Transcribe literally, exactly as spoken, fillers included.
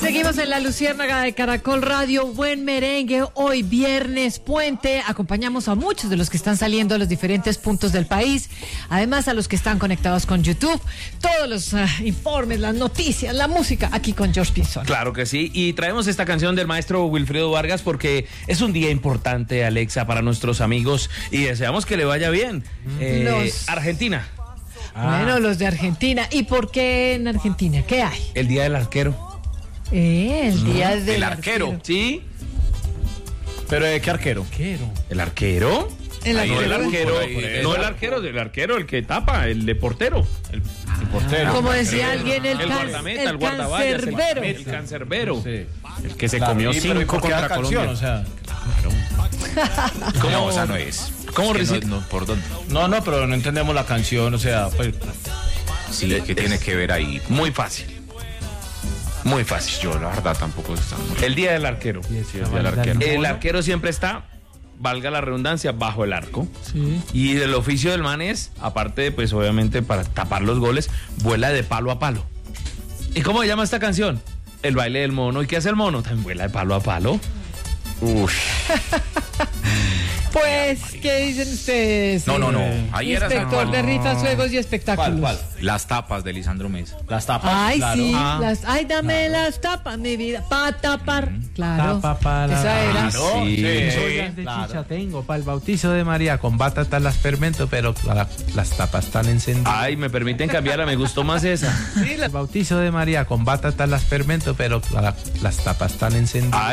Seguimos en la Luciérnaga de Caracol Radio, buen merengue, hoy viernes puente, acompañamos a muchos de los que están saliendo a los diferentes puntos del país, además a los que están conectados con YouTube, todos los uh, informes, las noticias, la música, aquí con George Pinzón. Claro que sí, y traemos esta canción del maestro Wilfredo Vargas porque es un día importante, Alexa, para nuestros amigos y deseamos que le vaya bien. Eh, Los- Argentina, Ah. Bueno, los de Argentina, ¿y por qué en Argentina? ¿Qué hay? el día del arquero. Eh, el día del El arquero, ¿sí? ¿Pero de qué arquero? ¿El arquero? El Ahí, arquero. el arquero, Ahí, ahí, no ahí. el arquero, el arquero, el que tapa, el de portero. El, El portero. Como decía alguien, el, el can- guardameta, el el guardaballas, el, cancerbero. el cancerbero. Sí. El que se Claro, comió y- pero ¿y cinco por qué contra la canción? Colombia. O sea, ¿Cómo? No, esa no es. ¿Cómo Es que reci- no, no, ¿por dónde? no, no, pero no entendemos la canción, o sea, pues, Sí, ¿qué tiene que ver ahí? Muy fácil. Muy fácil. Yo, la verdad, tampoco está muy... El día del arquero. Sí, el día del arquero. El arquero siempre está, valga la redundancia, bajo el arco. Y el oficio del man es, aparte de, pues obviamente para tapar los goles, vuela de palo a palo. ¿Y cómo se llama esta canción? El baile del mono. ¿Y qué hace el mono? También vuela de palo a palo. Uf. Pues, ¿qué dicen ustedes? No, no, no. eh, Ahí era Inspector San de Juan. rifas, juegos y espectáculos. ¿cuál, cuál? Las tapas de Lisandro Mesa. Las tapas. Ay, claro. sí, Ah, las, ay, dame las tapas, mi vida, para tapar. Claro, Tapa para- esa era. Claro, Sí. sí, Ollas de claro. chicha tengo para el bautizo de María, con batata las fermento, pero la- las tapas están encendidas. Ay, me permiten cambiarla, me gustó más esa. El bautizo de María, con batata las fermento, pero la- las tapas están encendidas.